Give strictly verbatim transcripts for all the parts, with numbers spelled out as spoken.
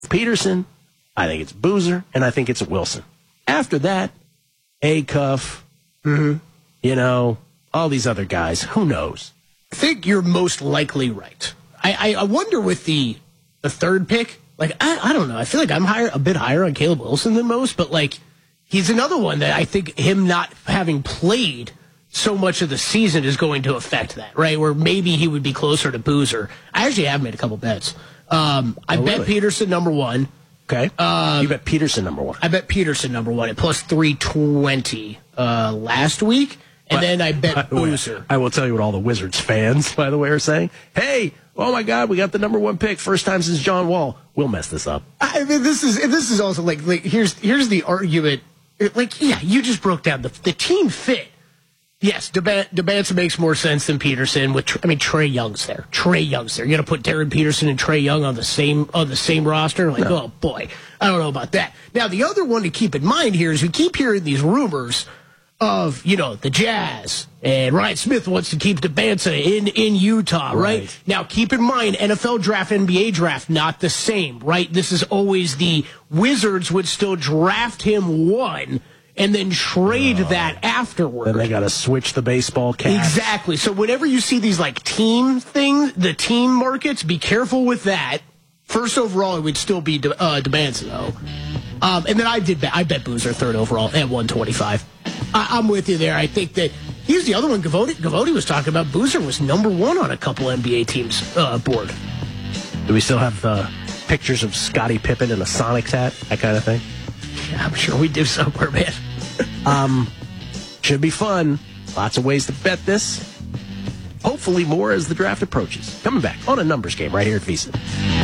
Peterson, I think it's Boozer, and I think it's Wilson. After that, Acuff, mm-hmm. you know, all these other guys, who knows? I think you're most likely right. I, I, I wonder with the the third pick, like, I, I don't know. I feel like I'm higher, a bit higher on Caleb Wilson than most, but, like, he's another one that I think him not having played so much of the season is going to affect that, right? Where maybe he would be closer to Boozer. I actually have made a couple bets. Um, I oh, bet really? Peterson number one. Okay. Um, you bet Peterson number one. I bet Peterson number one at plus three twenty uh, last week. And but, then I bet Boozer. I will tell you what all the Wizards fans, by the way, are saying. Hey, oh my God, we got the number one pick, first time since John Wall. We'll mess this up. I mean, this is this is also like, like here's here's the argument. Like, yeah, you just broke down the the team fit. Yes, Dembele makes more sense than Peterson. With I mean, Trae Young's there. Trae Young's there. You're gonna put Darren Peterson and Trae Young on the same on the same roster? Like, no. Oh boy, I don't know about that. Now, the other one to keep in mind here is we keep hearing these rumors of, you know, the Jazz and Ryan Smith wants to keep Dembele in in Utah, right? right? Now, keep in mind, N F L draft, N B A draft, not the same, right? This is always the Wizards would still draft him one. And then trade uh, that afterward. Then they got to switch the baseball cap. Exactly. So whenever you see these like team things, the team markets, be careful with that. First overall, it would still be De, uh, Dembele, though. Um, and then I did bet. I bet Boozer third overall at one twenty-five. I, I'm with you there. I think that he's the other one. Gavoti, Gavoti was talking about. Boozer was number one on a couple N B A teams' uh, board. Do we still have uh, pictures of Scottie Pippen in a Sonics hat? That kind of thing. Yeah, I'm sure we do somewhere, man. um, should be fun. Lots of ways to bet this. Hopefully more as the draft approaches. Coming back on a numbers game right here at VSiN.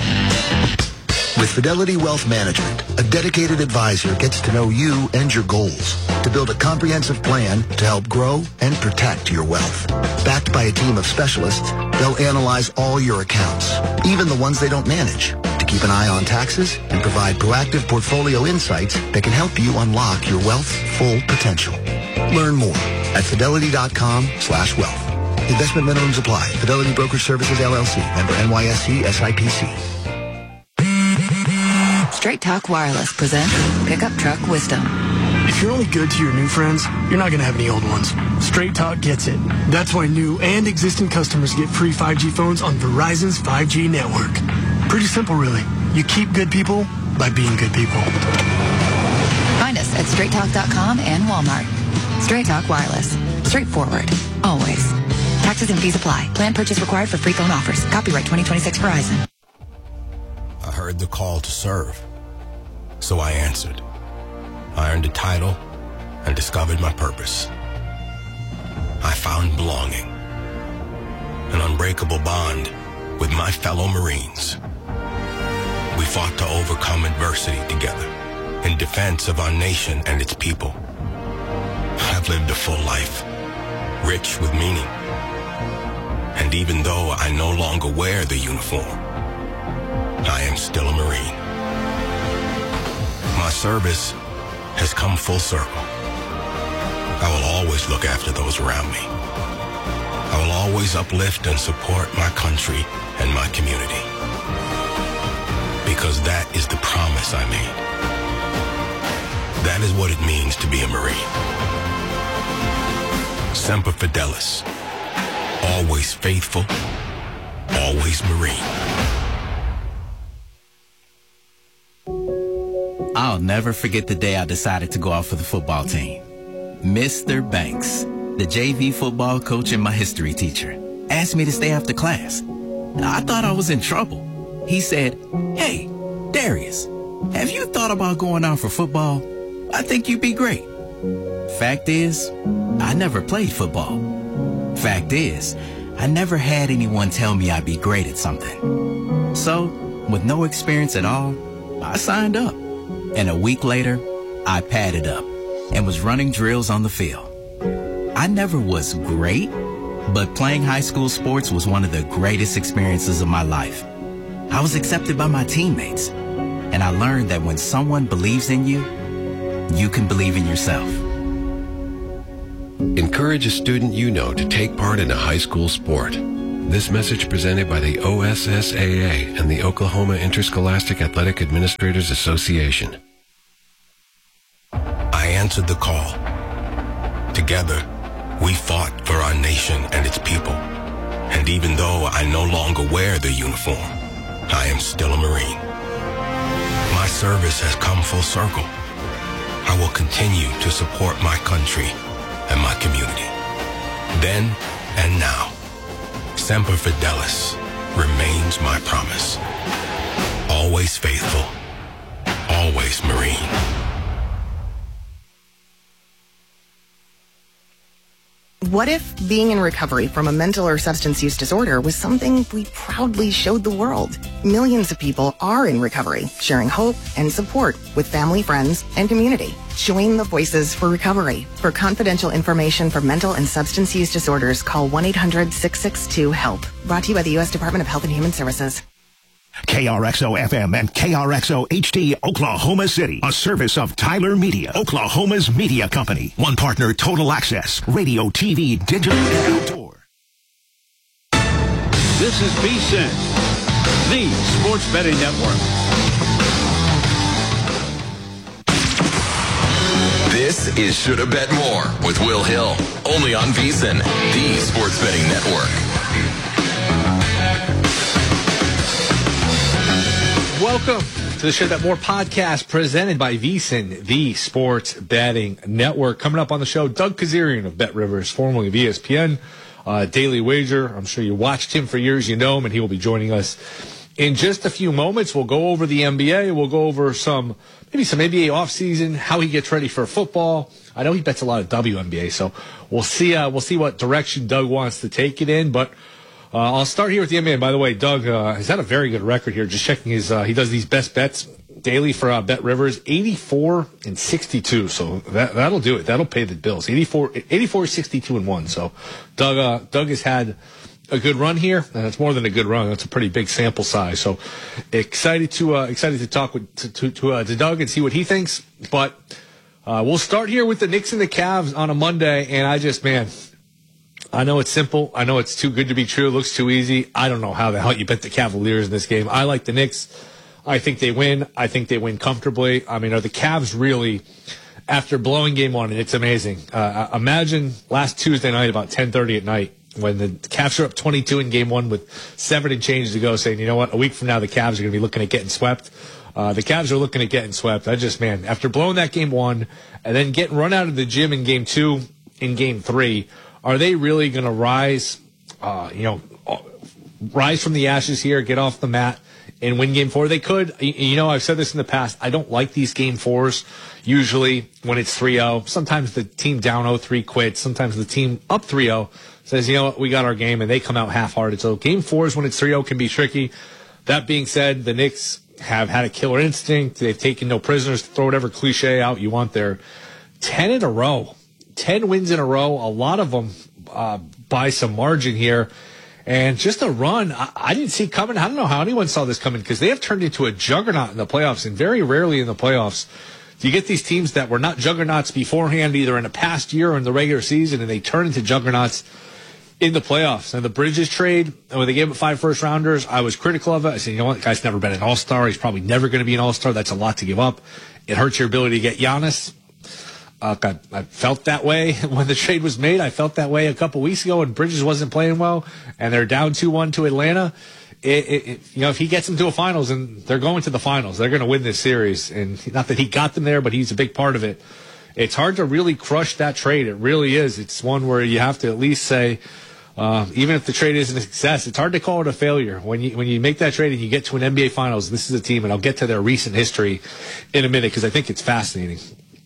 With Fidelity Wealth Management, a dedicated advisor gets to know you and your goals to build a comprehensive plan to help grow and protect your wealth. Backed by a team of specialists, they'll analyze all your accounts, even the ones they don't manage, to keep an eye on taxes and provide proactive portfolio insights that can help you unlock your wealth's full potential. Learn more at fidelity.com slash wealth. Investment minimums apply. Fidelity Brokerage Services, L L C. Member N Y S E, S I P C. Straight Talk Wireless presents Pickup Truck Wisdom. If you're only good to your new friends, you're not going to have any old ones. Straight Talk gets it. That's why new and existing customers get free five G phones on Verizon's five G network. Pretty simple, really. You keep good people by being good people. Find us at straight talk dot com and Walmart. Straight Talk Wireless. Straightforward. Always. Taxes and fees apply. Plan purchase required for free phone offers. Copyright twenty twenty-six Verizon. I heard the call to serve, so I answered. I earned a title and discovered my purpose. I found belonging, an unbreakable bond with my fellow Marines. We fought to overcome adversity together in defense of our nation and its people. I've lived a full life, rich with meaning. And even though I no longer wear the uniform, I am still a Marine. My service has come full circle. I will always look after those around me. I will always uplift and support my country and my community. Because that is the promise I made. That is what it means to be a Marine. Semper Fidelis. Always faithful. Always Marine. I'll never forget the day I decided to go out for the football team. Mister Banks, the J V football coach and my history teacher, asked me to stay after class. I thought I was in trouble. He said, "Hey, Darius, have you thought about going out for football? I think you'd be great." Fact is, I never played football. Fact is, I never had anyone tell me I'd be great at something. So, with no experience at all, I signed up. And a week later, I padded up and was running drills on the field. I never was great, but playing high school sports was one of the greatest experiences of my life. I was accepted by my teammates, and I learned that when someone believes in you, you can believe in yourself. Encourage a student you know to take part in a high school sport. This message presented by the O S S A A and the Oklahoma Interscholastic Athletic Administrators Association. I answered the call. Together, we fought for our nation and its people. And even though I no longer wear the uniform, I am still a Marine. My service has come full circle. I will continue to support my country and my community. Then and now, Semper Fidelis remains my promise. Always faithful, always Marine. What if being in recovery from a mental or substance use disorder was something we proudly showed the world? Millions of people are in recovery, sharing hope and support with family, friends, and community. Join the Voices for Recovery. For confidential information for mental and substance use disorders, call one eight hundred six six two HELP. Brought to you by the U S Department of Health and Human Services. K R X O F M and K R X O H D Oklahoma City, a service of Tyler Media, Oklahoma's media company. One partner, Total Access, radio, T V, digital, and outdoor. This is V S I N, the Sports Betting Network. This is Shoulda Bet More with Will Hill, only on V S I N, the Sports Betting Network. Welcome to the Shoulda Bet More podcast presented by V S I N, the Sports Betting Network. Coming up on the show, Doug Kazarian of Bet Rivers, formerly of E S P N, uh, Daily Wager. I'm sure you watched him for years, you know him, and he will be joining us in just a few moments. We'll go over the N B A. We'll go over some, maybe some N B A offseason, how he gets ready for football. I know he bets a lot of W N B A, so we'll see. Uh, we'll see what direction Doug wants to take it in, but. Uh, I'll start here with the N B A. By the way, Doug uh, has had a very good record here. Just checking his, uh, he does these best bets daily for uh, Bet Rivers, eighty-four and sixty-two. So that that'll do it. That'll pay the bills. eighty-four, eighty-four, sixty-two and one. So Doug, uh, Doug has had a good run here, and it's more than a good run. That's a pretty big sample size. So excited to uh, excited to talk with to to, to, uh, to Doug and see what he thinks. But uh, we'll start here with the Knicks and the Cavs on a Monday, and I just man. I know it's simple. I know it's too good to be true. It looks too easy. I don't know how the hell you bet the Cavaliers in this game. I like the Knicks. I think they win. I think they win comfortably. I mean, are the Cavs really, after blowing game one, and it's amazing. Uh, imagine last Tuesday night about ten thirty at night when the Cavs are up twenty-two in game one with seven and change to go, saying, you know what, a week from now the Cavs are going to be looking at getting swept. Uh, the Cavs are looking at getting swept. I just, man, after blowing that game one and then getting run out of the gym in game two, in game three, are they really going to rise, uh, you know, rise from the ashes here, get off the mat, and win game four? They could. You know, I've said this in the past. I don't like these game fours usually when it's three oh. Sometimes the team down oh three quits. Sometimes the team up three oh says, you know what, we got our game, and they come out half-hearted. So game fours when it's three oh can be tricky. That being said, the Knicks have had a killer instinct. They've taken no prisoners, to throw whatever cliche out you want there. ten in a row. ten wins in a row, a lot of them uh, by some margin here. And just a run I, I didn't see coming. I don't know how anyone saw this coming because they have turned into a juggernaut in the playoffs, and very rarely in the playoffs do you get these teams that were not juggernauts beforehand, either in a past year or in the regular season, and they turn into juggernauts in the playoffs. And the Bridges trade, when they gave up five first-rounders, I was critical of it. I said, you know what, the guy's never been an all-star. He's probably never going to be an all-star. That's a lot to give up. It hurts your ability to get Giannis. Uh, I, I felt that way when the trade was made. I felt that way a couple weeks ago when Bridges wasn't playing well, and they're down two one to Atlanta. It, it, it, you know, if he gets them to a finals, and they're going to the finals, they're going to win this series. And not that he got them there, but he's a big part of it. It's hard to really crush that trade. It really is. It's one where you have to at least say, uh, even if the trade isn't a success, it's hard to call it a failure. When you when you make that trade and you get to an N B A Finals, this is a team, and I'll get to their recent history in a minute because I think it's fascinating.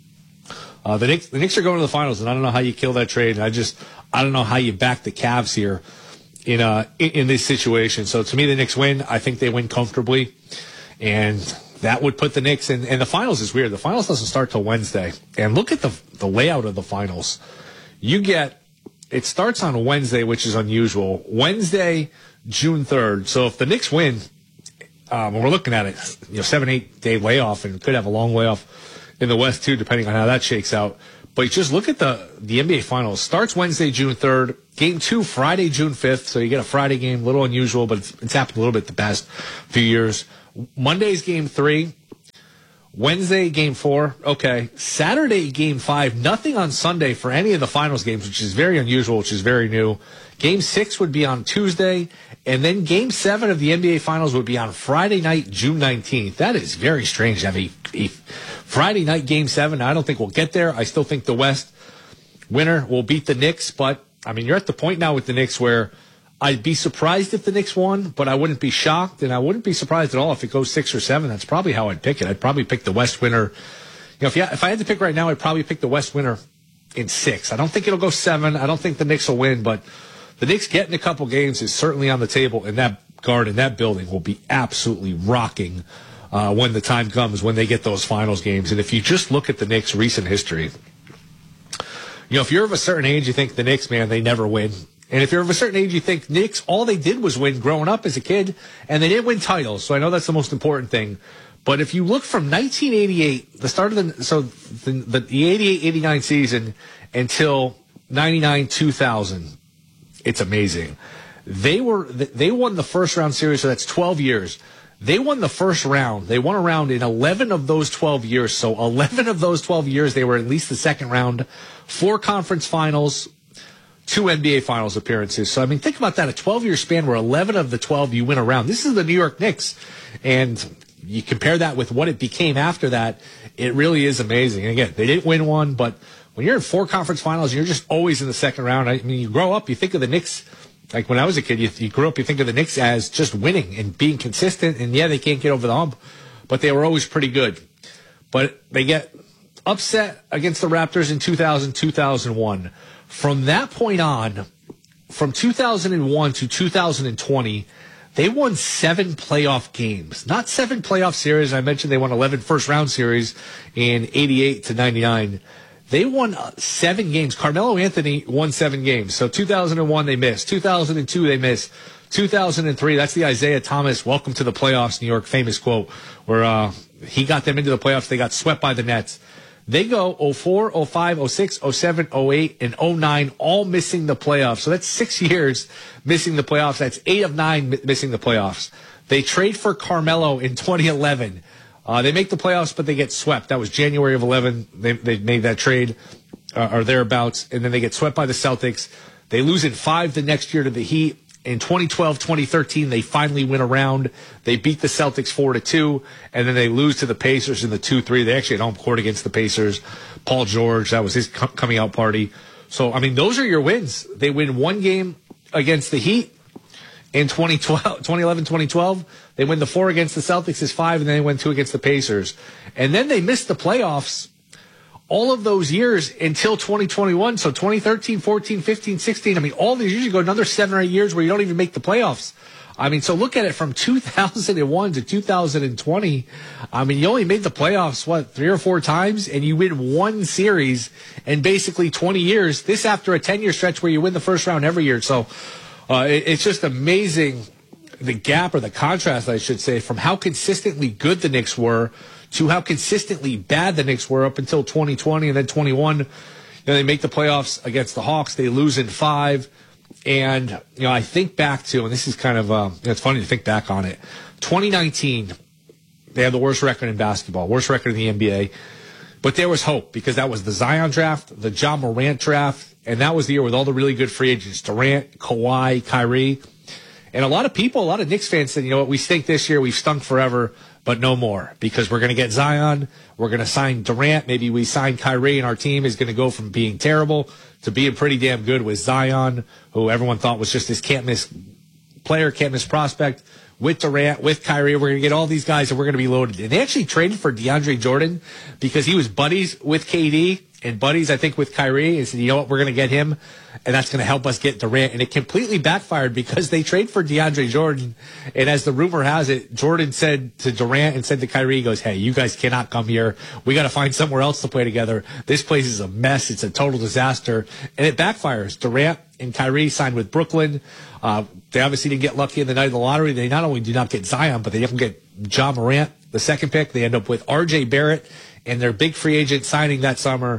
Uh, the Knicks, the Knicks are going to the finals, and I don't know how you kill that trade. And I just, I don't know how you back the Cavs here in uh in, in this situation. So to me, the Knicks win. I think they win comfortably, and that would put the Knicks in. And the finals is weird. The finals doesn't start till Wednesday. And look at the the layout of the finals. You get, it starts on Wednesday, which is unusual. Wednesday, June third. So if the Knicks win, um, we're looking at it, you know, seven, eight day layoff, and could have a long layoff in the West, too, depending on how that shakes out. But just look at the, the N B A Finals. Starts Wednesday, June third, Game two, Friday, June fifth. So you get a Friday game, a little unusual, but it's, it's happened a little bit the past few years. Monday's game three. Wednesday, game four. Okay. Saturday, game five. Nothing on Sunday for any of the finals games, which is very unusual, which is very new. Game six would be on Tuesday. And then game seven of the N B A Finals would be on Friday night, June nineteenth. That is very strange to have a, a Friday night game seven. I don't think we'll get there. I still think the West winner will beat the Knicks. But, I mean, you're at the point now with the Knicks where I'd be surprised if the Knicks won, but I wouldn't be shocked, and I wouldn't be surprised at all if it goes six or seven. That's probably how I'd pick it. I'd probably pick the West winner. You know, if, you, if I had to pick right now, I'd probably pick the West winner in six. I don't think it'll go seven. I don't think the Knicks will win, but the Knicks getting a couple games is certainly on the table, and that garden, that building will be absolutely rocking uh, when the time comes, when they get those finals games. And if you just look at the Knicks' recent history, you know, if you're of a certain age, you think the Knicks, man, they never win. And if you're of a certain age, you think Knicks, all they did was win growing up as a kid, and they didn't win titles. So I know that's the most important thing. But if you look from nineteen eighty-eight, the start of the, so the, the, the eighty-eight eighty-nine season until ninety-nine two thousand, it's amazing. They were, they won the first round series, so that's twelve years. They won the first round. They won a round in eleven of those twelve years. So eleven of those twelve years, they were at least the second round, four conference finals, two N B A Finals appearances. So, I mean, think about that. A twelve-year span where eleven of the twelve you win a round. This is the New York Knicks. And you compare that with what it became after that, it really is amazing. And again, they didn't win one, but when you're in four conference finals and you're just always in the second round, I mean, you grow up, you think of the Knicks, like when I was a kid, you, you grew up, you think of the Knicks as just winning and being consistent. And, yeah, they can't get over the hump, but they were always pretty good. But they get upset against the Raptors in two thousand, two thousand one. From that point on, from two thousand one to two thousand twenty, they won seven playoff games. Not seven playoff series. I mentioned they won eleven first-round series in eighty-eight to ninety-nine. They won seven games. Carmelo Anthony won seven games. So two thousand one, they missed. two thousand two, they missed. two thousand three, that's the Isaiah Thomas welcome to the playoffs New York famous quote, where uh, he got them into the playoffs. They got swept by the Nets. They go oh four, oh five, oh six, oh seven, oh eight, and oh nine, all missing the playoffs. So that's six years missing the playoffs. That's eight of nine missing the playoffs. They trade for Carmelo in twenty eleven. Uh, they make the playoffs, but they get swept. That was January of eleven. They, they made that trade, uh, or thereabouts, and then they get swept by the Celtics. They lose in five the next year to the Heat. In twenty twelve, twenty thirteen, they finally win a round. They beat the Celtics four to two, and then they lose to the Pacers in the two three. They actually had home court against the Pacers. Paul George, that was his coming out party. So, I mean, those are your wins. They win one game against the Heat in twenty twelve, twenty eleven, twenty twelve. They win the four against the Celtics is five, and then they win two against the Pacers. And then they missed the playoffs all of those years until twenty twenty-one. So twenty thirteen, fourteen, fifteen, sixteen. I mean, all these years you go another seven or eight years where you don't even make the playoffs. I mean, so look at it from two thousand one to two thousand twenty. I mean, you only made the playoffs, what, three or four times, and you win one series in basically twenty years. This after a ten-year stretch where you win the first round every year. So uh, it, it's just amazing, the gap, or the contrast, I should say, from how consistently good the Knicks were to how consistently bad the Knicks were up until twenty twenty, and then twenty-one. You know, they make the playoffs against the Hawks. They lose in five. And, you know, I think back to, and this is kind of, uh, it's funny to think back on it. twenty nineteen, they had the worst record in basketball, worst record in the N B A. But there was hope because that was the Zion draft, the Ja Morant draft, and that was the year with all the really good free agents, Durant, Kawhi, Kyrie. And a lot of people, a lot of Knicks fans said, you know what, we stink this year, we've stunk forever, but no more, because we're going to get Zion, we're going to sign Durant, maybe we sign Kyrie, and our team is going to go from being terrible to being pretty damn good with Zion, who everyone thought was just this can't-miss player, can't-miss prospect, with Durant, with Kyrie. We're going to get all these guys, and we're going to be loaded. And they actually traded for DeAndre Jordan because he was buddies with K D and buddies, I think, with Kyrie, and said, you know what, we're going to get him, and that's going to help us get Durant. And it completely backfired because they trade for DeAndre Jordan, and as the rumor has it, Jordan said to Durant and said to Kyrie, he goes, hey, you guys cannot come here. We got to find somewhere else to play together. This place is a mess. It's a total disaster. And it backfires. Durant and Kyrie signed with Brooklyn. Uh, they obviously didn't get lucky in the night of the lottery. They not only do not get Zion, but they don't get Ja Morant, the second pick. They end up with R J Barrett, and their big free agent signing that summer,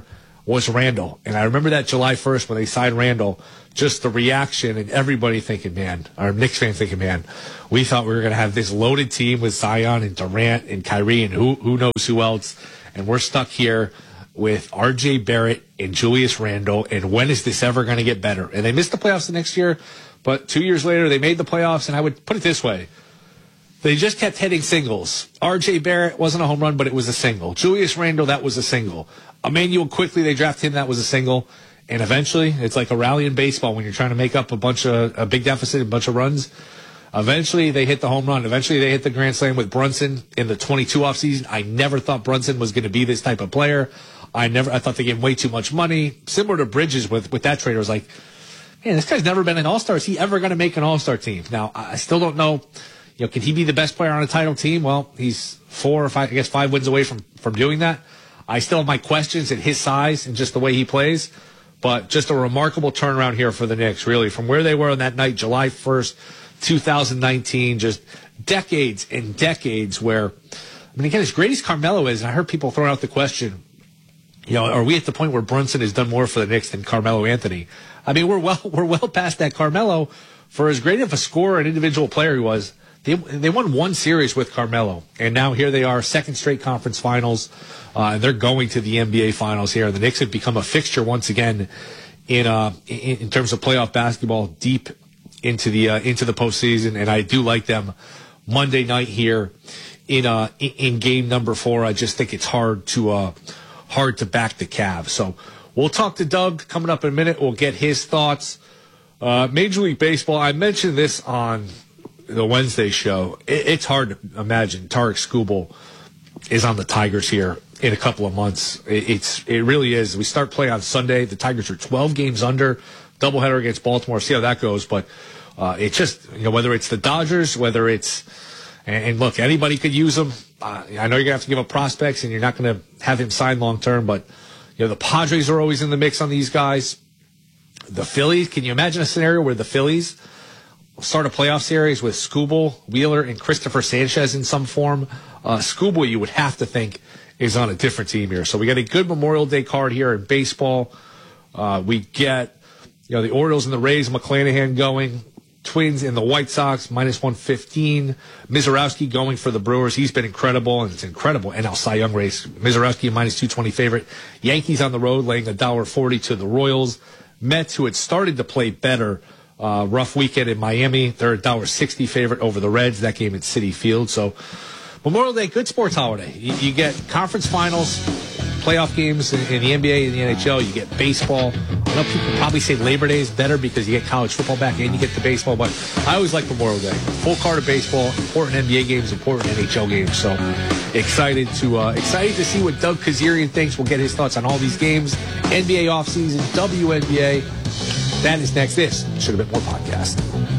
was Randall. And I remember that July first when they signed Randall, just the reaction and everybody thinking, man, our Knicks fans thinking, man, we thought we were going to have this loaded team with Zion and Durant and Kyrie and who who knows who else. And we're stuck here with R J Barrett and Julius Randle. And when is this ever going to get better? And they missed the playoffs the next year, but two years later they made the playoffs. And I would put it this way. They just kept hitting singles. R J Barrett wasn't a home run, but it was a single. Julius Randle, that was a single. Emmanuel Quickly, they drafted him, that was a single. And eventually, it's like a rally in baseball when you're trying to make up a bunch of a big deficit, a bunch of runs. Eventually, they hit the home run. Eventually, they hit the grand slam with Brunson in the twenty-two offseason. I never thought Brunson was going to be this type of player. I never. I thought they gave him way too much money. Similar to Bridges with, with that trade. I was like, man, this guy's never been an all-star. Is he ever going to make an all-star team? Now, I still don't know. You know, can he be the best player on a title team? Well, he's four or five, I guess five wins away from, from doing that. I still have my questions at his size and just the way he plays. But just a remarkable turnaround here for the Knicks, really, from where they were on that night, July first, two thousand nineteen, just decades and decades where, I mean, again, as great as Carmelo is, and I heard people throwing out the question, you know, are we at the point where Brunson has done more for the Knicks than Carmelo Anthony? I mean, we're well, we're well past that. Carmelo, for as great of a scorer and individual player he was, They they won one series with Carmelo, and now here they are, second straight conference finals, uh, and they're going to the N B A finals here. The Knicks have become a fixture once again in uh in, in terms of playoff basketball, deep into the uh, into the postseason, and I do like them Monday night here in uh in, in game number four. I just think it's hard to uh hard to back the Cavs. So we'll talk to Doug coming up in a minute. We'll get his thoughts. Uh, Major League Baseball. I mentioned this on the Wednesday show. It, it's hard to imagine Tarek Skubal is on the Tigers here in a couple of months. It, it's it really is. We start play on Sunday. The Tigers are twelve games under, doubleheader against Baltimore. See how that goes. But uh, it's just, you know, whether it's the Dodgers, whether it's and, and look, anybody could use them. Uh, I know you're gonna have to give up prospects, and you're not gonna have him sign long term. But you know, the Padres are always in the mix on these guys. The Phillies. Can you imagine a scenario where the Phillies start a playoff series with Skubal, Wheeler, and Christopher Sanchez in some form? Uh, Skubal, you would have to think, is on a different team here. So we got a good Memorial Day card here in baseball. Uh, we get, you know, the Orioles and the Rays, McClanahan going. Twins and the White Sox, minus one fifteen. Mizorowski going for the Brewers. He's been incredible, and it's incredible N L Cy Young race. Mizorowski, a minus two twenty favorite. Yankees on the road, laying one dollar forty to the Royals. Mets, who had started to play better, Uh, rough weekend in Miami. They're a one dollar sixty favorite over the Reds. That game at Citi Field. So Memorial Day, good sports holiday. You, you get conference finals, playoff games in, in the N B A and the N H L. You get baseball. I know people probably say Labor Day is better because you get college football back and you get the baseball, but I always like Memorial Day. Full card of baseball, important N B A games, important N H L games. So excited to uh, excited to see what Doug Kazarian thinks. We'll get his thoughts on all these games. N B A offseason, W N B A. That is next. This should have been more podcast.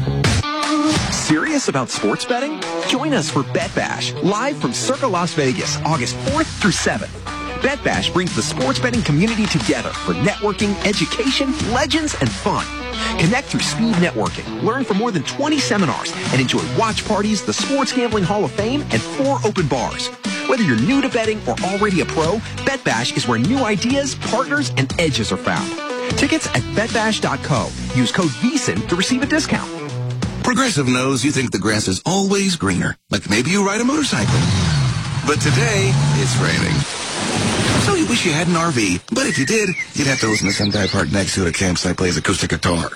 Serious about sports betting? Join us for Bet Bash, live from Circa Las Vegas, August fourth through seventh. Bet Bash brings the sports betting community together for networking, education, legends, and fun. Connect through speed networking, learn from more than twenty seminars, and enjoy watch parties, the Sports Gambling Hall of Fame, and four open bars. Whether you're new to betting or already a pro, Bet Bash is where new ideas, partners, and edges are found. Tickets at bet bash dot co. Use code VEASAN to receive a discount. Progressive knows you think the grass is always greener, like maybe you ride a motorcycle. But today, it's raining. So you wish you had an R V, but if you did, you'd have to listen to some guy parked next to at a campsite plays acoustic guitar.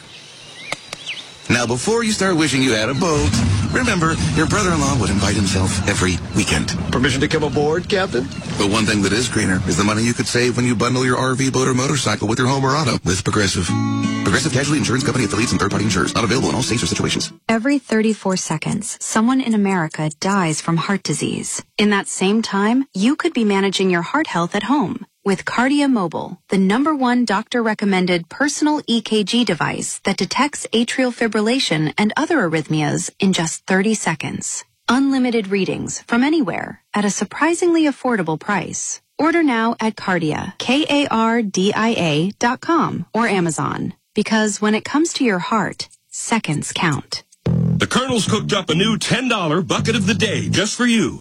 Now, before you start wishing you had a boat, remember, your brother-in-law would invite himself every weekend. Permission to come aboard, Captain? But one thing that is greener is the money you could save when you bundle your R V, boat, or motorcycle with your home or auto with Progressive. Progressive Casualty Insurance Company affiliates and third-party insurers. Not available in all states or situations. Every thirty-four seconds, someone in America dies from heart disease. In that same time, you could be managing your heart health at home with Cardia Mobile, the number one doctor-recommended personal E K G device that detects atrial fibrillation and other arrhythmias in just thirty seconds. Unlimited readings from anywhere at a surprisingly affordable price. Order now at Cardia, K A R D I A dot com or Amazon. Because when it comes to your heart, seconds count. The Colonel's cooked up a new ten dollar bucket of the day just for you.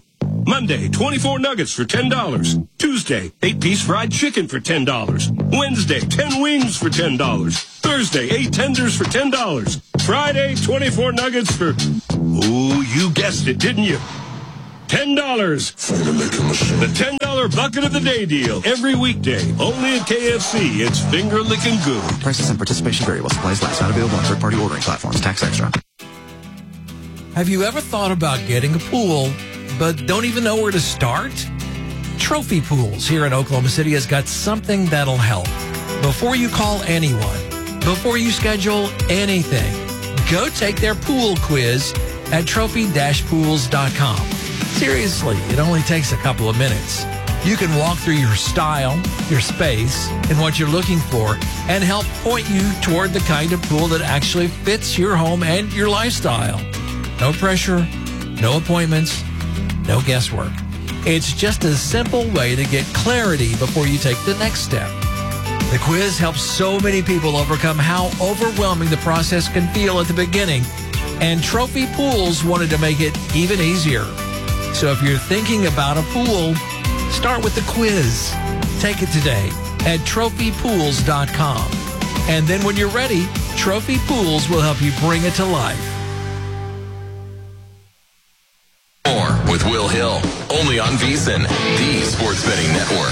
Monday, twenty-four nuggets for ten dollars. Tuesday, eight-piece fried chicken for ten dollars. Wednesday, ten wings for ten dollars. Thursday, eight tenders for ten dollars. Friday, twenty-four nuggets for, oh, you guessed it, didn't you? ten dollars. The ten dollar bucket of the day deal. Every weekday. Only at K F C. It's finger licking good. Prices and participation vary while supplies last. Not available on third-party ordering platforms. Tax extra. Have you ever thought about getting a pool, but don't even know where to start? Trophy Pools here in Oklahoma City has got something that'll help. Before you call anyone, before you schedule anything, go take their pool quiz at trophy dash pools dot com. Seriously, it only takes a couple of minutes. You can walk through your style, your space, and what you're looking for, and help point you toward the kind of pool that actually fits your home and your lifestyle. No pressure, no appointments, no guesswork. It's just a simple way to get clarity before you take the next step. The quiz helps so many people overcome how overwhelming the process can feel at the beginning, and Trophy Pools wanted to make it even easier. So if you're thinking about a pool, start with the quiz. Take it today at trophy pools dot com. And then when you're ready, Trophy Pools will help you bring it to life. More with Will Hill, only on VSiN, the Sports Betting Network.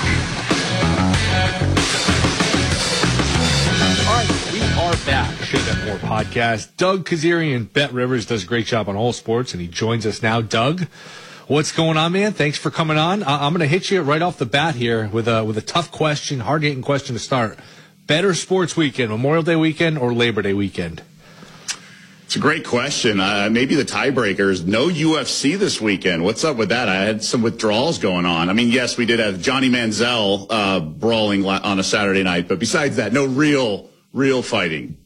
All right, we are back. Should have more podcast. Doug Kazarian, Bet Rivers, does a great job on all sports, and he joins us now. Doug, what's going on, man? Thanks for coming on. I- I'm going to hit you right off the bat here with a with a tough question, hard-hitting question to start. Better sports weekend, Memorial Day weekend or Labor Day weekend? It's a great question. Uh, maybe the tiebreakers. No U F C this weekend. What's up with that? I had some withdrawals going on. I mean, yes, we did have Johnny Manziel uh, brawling on a Saturday night, but besides that, no real, real fighting.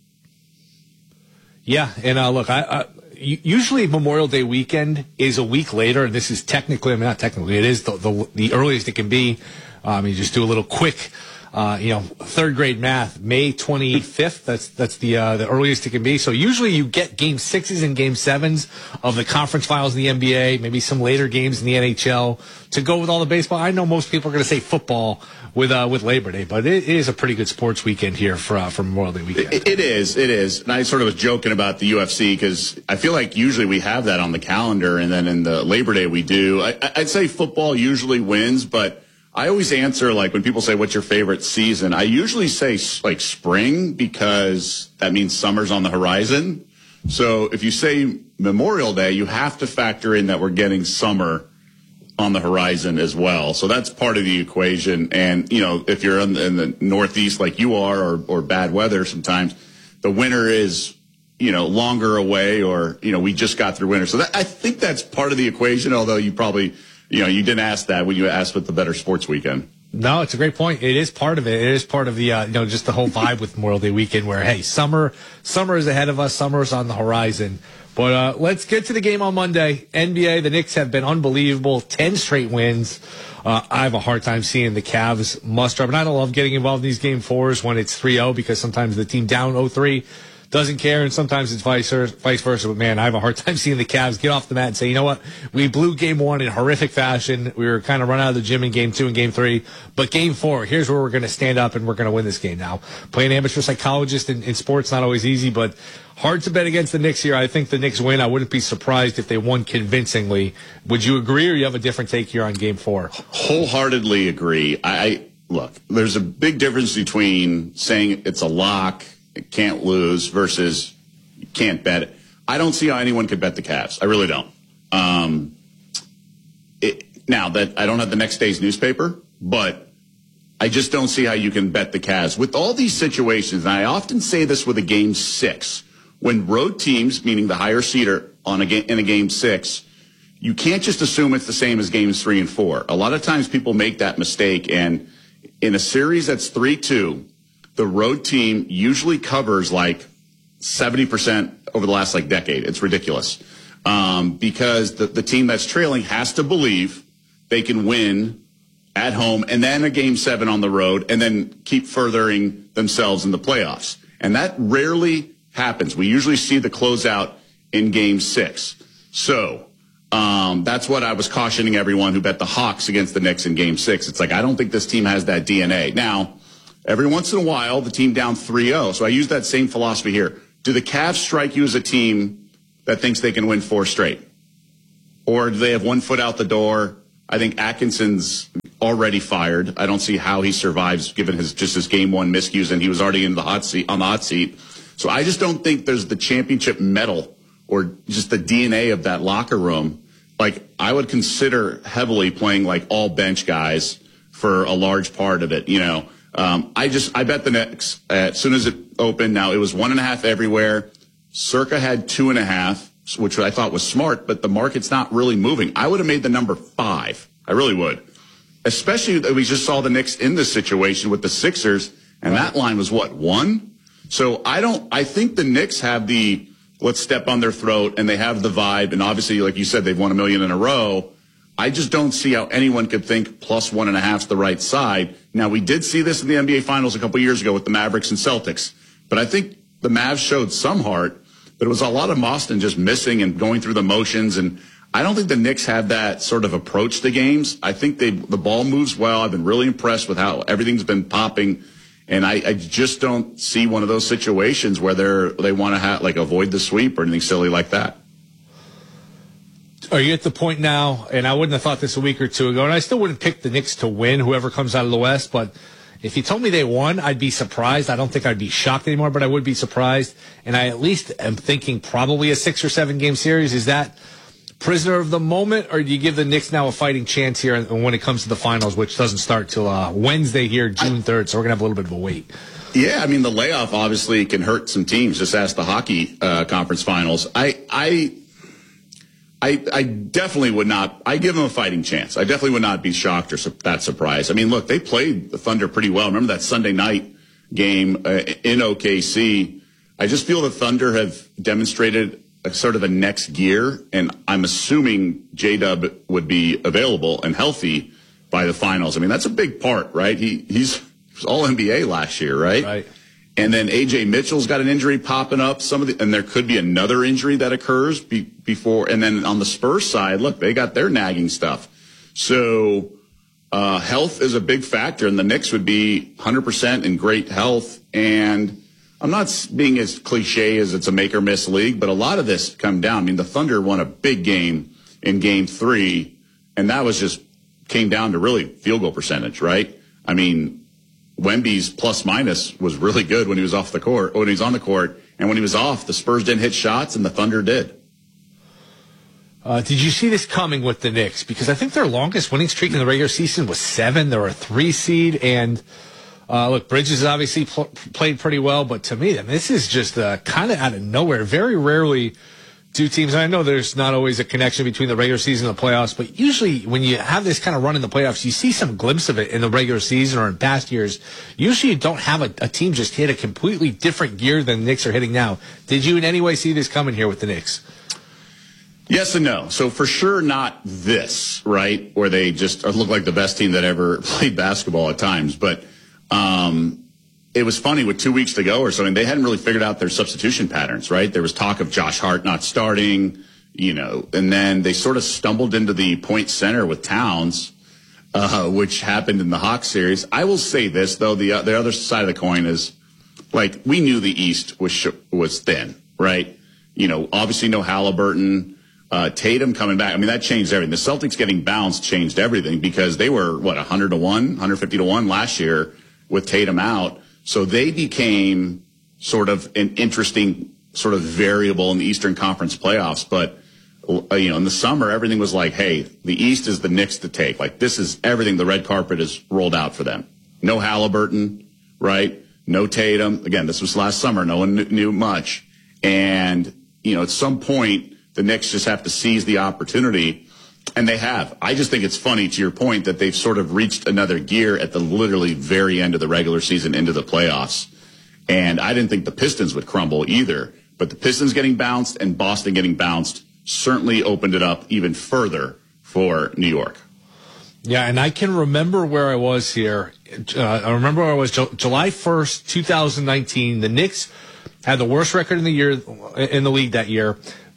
Yeah, and uh, look, I, I usually Memorial Day weekend is a week later, and this is technically, I mean, not technically, it is the the, the earliest it can be. Um, you just do a little quick. Uh, you know, third grade math, May twenty-fifth. That's, that's the, uh, the earliest it can be. So usually you get game sixes and game sevens of the conference finals in the N B A, maybe some later games in the N H L to go with all the baseball. I know most people are going to say football with, uh, with Labor Day, but it is a pretty good sports weekend here for, uh, for Memorial Day weekend. It, it is, it is. And I sort of was joking about the U F C because I feel like usually we have that on the calendar and then in the Labor Day we do. I, I'd say football usually wins, but I always answer, like, when people say, what's your favorite season? I usually say, like, spring because that means summer's on the horizon. So if you say Memorial Day, you have to factor in that we're getting summer on the horizon as well. So that's part of the equation. And, you know, if you're in the, in the Northeast like you are or, or bad weather sometimes, the winter is, you know, longer away or, you know, we just got through winter. So that, I think that's part of the equation, although you probably – you know, you didn't ask that when you asked what the better sports weekend. No, it's a great point. It is part of it. It is part of the, uh, you know, just the whole vibe with Memorial Day weekend where, hey, summer, summer is ahead of us. Summer is on the horizon. But uh, let's get to the game on Monday. N B A, the Knicks have been unbelievable. ten straight wins. Uh, I have a hard time seeing the Cavs muster up. And I don't love getting involved in these game fours when it's three oh because sometimes the team down oh three doesn't care, and sometimes it's vice versa, vice versa. But, man, I have a hard time seeing the Cavs get off the mat and say, you know what, we blew game one in horrific fashion. We were kind of run out of the gym in game two and game three. But game four, here's where we're going to stand up, and we're going to win this game now. Playing amateur psychologist in, in sports, not always easy, but hard to bet against the Knicks here. I think the Knicks win. I wouldn't be surprised if they won convincingly. Would you agree, or you have a different take here on game four? Wholeheartedly agree. I, I look, there's a big difference between saying it's a lock, it can't lose, versus you can't bet it. I don't see how anyone could bet the Cavs. I really don't. Um, it, now that I don't have the next day's newspaper, but I just don't see how you can bet the Cavs with all these situations. And I often say this with a game six, when road teams, meaning the higher seeder on a game, in a game six, you can't just assume it's the same as games three and four. A lot of times people make that mistake, and in a series that's three two, the road team usually covers like seventy percent over the last like decade. It's ridiculous. Um, because the, the team that's trailing has to believe they can win at home and then a game seven on the road and then keep furthering themselves in the playoffs. And that rarely happens. We usually see the closeout in game six. So Um, that's what I was cautioning everyone who bet the Hawks against the Knicks in game six. It's like, I don't think this team has that D N A. Now, every once in a while, the team down three oh. So I use that same philosophy here. Do the Cavs strike you as a team that thinks they can win four straight? Or do they have one foot out the door? I think Atkinson's already fired. I don't see how he survives given his just his game one miscues, and he was already in the hot seat on the hot seat. So I just don't think there's the championship medal or just the D N A of that locker room. Like, I would consider heavily playing like all bench guys for a large part of it. You know, um, I just I bet the Knicks as soon as it opened. Now it was one and a half everywhere. Circa had two and a half, which I thought was smart, but the market's not really moving. I would have made the number five. I really would. Especially that we just saw the Knicks in this situation with the Sixers, and that line was what, one? So I don't, I think the Knicks have the, let's step on their throat, and they have the vibe, and obviously, like you said, they've won a million in a row. I just don't see how anyone could think plus one and a half's the right side. Now, we did see this in the N B A Finals a couple years ago with the Mavericks and Celtics, but I think the Mavs showed some heart. But it was a lot of Boston just missing and going through the motions. And I don't think the Knicks have that sort of approach to games. I think they the ball moves well. I've been really impressed with how everything's been popping. And I, I just don't see one of those situations where they're they want to have like avoid the sweep or anything silly like that. Are you at the point now, and I wouldn't have thought this a week or two ago, and I still wouldn't pick the Knicks to win, whoever comes out of the West, but if you told me they won, I'd be surprised. I don't think I'd be shocked anymore, but I would be surprised. And I at least am thinking probably a six or seven game series. Is that prisoner of the moment, or do you give the Knicks now a fighting chance here when it comes to the finals, which doesn't start till uh, Wednesday here, June third, so we're going to have a little bit of a wait. Yeah, I mean, the layoff obviously can hurt some teams. Just ask the hockey uh, conference finals. I, I, I, I definitely would not. I give them a fighting chance. I definitely would not be shocked or su- that surprised. I mean, look, they played the Thunder pretty well. Remember that Sunday night game uh, in O K C? I just feel the Thunder have demonstrated a sort of a next gear, and I'm assuming J-Dub would be available and healthy by the finals. I mean, that's a big part, right? He he's he was all N B A last year, right? Right. And then A J Mitchell's got an injury popping up. Some of the, and there could be another injury that occurs be, before. And then on the Spurs side, look, they got their nagging stuff. So uh, health is a big factor, and the Knicks would be one hundred percent in great health. And I'm not being as cliche as it's a make or miss league, but a lot of this come down. I mean, the Thunder won a big game in Game Three, and that was just came down to really field goal percentage, right? I mean, Wemby's plus minus was really good when he was off the court, when he was on the court, and when he was off, the Spurs didn't hit shots and the Thunder did. Uh, did you see this coming with the Knicks? Because I think their longest winning streak in the regular season was seven. They were a three seed, and uh, look, Bridges obviously pl- played pretty well, but to me, I mean, this is just uh, kind of out of nowhere. Very rarely do teams, and I know there's not always a connection between the regular season and the playoffs, but usually when you have this kind of run in the playoffs, you see some glimpse of it in the regular season or in past years. Usually you don't have a, a team just hit a completely different gear than the Knicks are hitting now. Did you in any way see this coming here with the Knicks? Yes and no. So for sure not this, right, where they just look like the best team that ever played basketball at times. But um it was funny with two weeks to go or something. They hadn't really figured out their substitution patterns, right? There was talk of Josh Hart not starting, you know, and then they sort of stumbled into the point center with Towns, uh, which happened in the Hawks series. I will say this, though, the uh, the other side of the coin is, like, we knew the East was sh- was thin, right? You know, obviously no Halliburton, uh, Tatum coming back. I mean, that changed everything. The Celtics getting bounced changed everything because they were, what, one hundred to one, one hundred fifty to one last year with Tatum out. So they became sort of an interesting sort of variable in the Eastern Conference playoffs. But, uh, you know, in the summer, everything was like, hey, the East is the Knicks to take. Like, this is everything. The red carpet is rolled out for them. No Halliburton, right? No Tatum. Again, this was last summer. No one knew much. And, you know, at some point, the Knicks just have to seize the opportunity. And they have. I just think it's funny, to your point, that they've sort of reached another gear at the literally very end of the regular season into the playoffs. And I didn't think the Pistons would crumble either. But the Pistons getting bounced and Boston getting bounced certainly opened it up even further for New York. Yeah, and I can remember where I was here. Uh, I remember where I was July first, twenty nineteen. The Knicks had the worst record in the year in the league that year.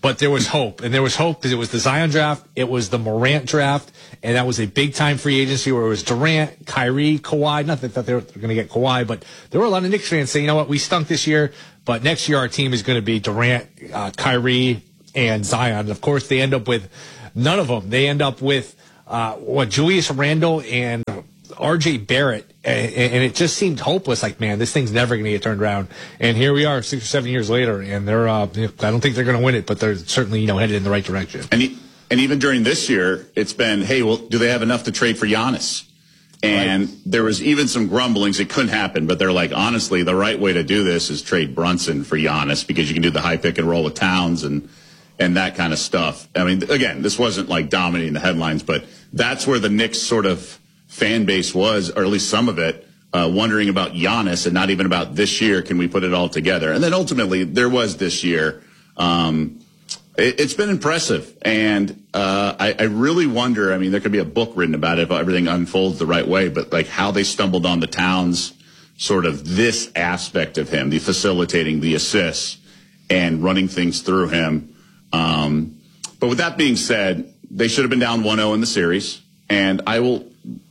but there was hope. And there was hope because it was the Zion draft, it was the Morant draft, and that was a big-time free agency where it was Durant, Kyrie, Kawhi. Not that they were going to get Kawhi, but there were a lot of Knicks fans saying, you know what, we stunk this year, but next year our team is going to be Durant, uh, Kyrie, and Zion. And of course, they end up with none of them. They end up with, uh, what, Julius Randle and R J Barrett, and, and it just seemed hopeless. Like, man, this thing's never going to get turned around. And here we are, six or seven years later, and they're. Uh, I don't think they're going to win it, but they're certainly, you know, headed in the right direction. And he, and even during this year, it's been, hey, well, do they have enough to trade for Giannis? And right. There was even some grumblings. It couldn't happen, but they're like, honestly, the right way to do this is trade Brunson for Giannis because you can do the high pick and roll with Towns and and that kind of stuff. I mean, again, this wasn't like dominating the headlines, but that's where the Knicks sort of fan base was, or at least some of it, uh, wondering about Giannis and not even about this year. Can we put it all together? And then ultimately there was this year. Um, it, it's been impressive. And uh, I, I really wonder, I mean, there could be a book written about it if everything unfolds the right way, but like how they stumbled on the Towns, sort of this aspect of him, the facilitating, the assists, and running things through him. Um, but with that being said, they should have been down one oh in the series. And I will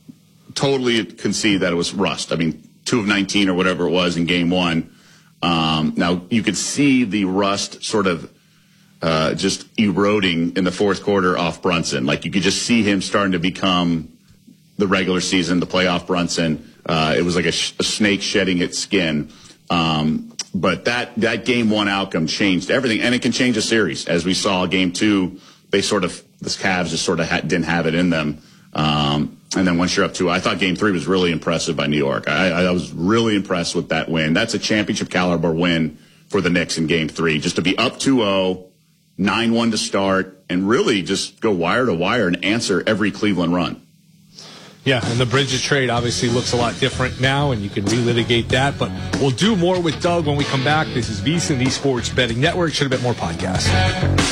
totally concede that it was rust. I mean, two of nineteen or whatever it was in game one. Um, now, you could see the rust sort of uh, just eroding in the fourth quarter off Brunson. Like, you could just see him starting to become the regular season, the playoff Brunson. Uh, it was like a, sh- a snake shedding its skin. Um, but that, that game one outcome changed everything, and it can change a series. As we saw game two, they sort of, the Cavs just sort of ha- didn't have it in them. Um, and then once you're up to, I thought game three was really impressive by New York. I, I was really impressed with that win. That's a championship caliber win for the Knicks in game three. Just to be up two oh, nine one to start, and really just go wire to wire and answer every Cleveland run. Yeah, and the Bridges trade obviously looks a lot different now, and you can relitigate that. But we'll do more with Doug when we come back. This is VSiN, the Sports Betting Network. Should have been more podcasts.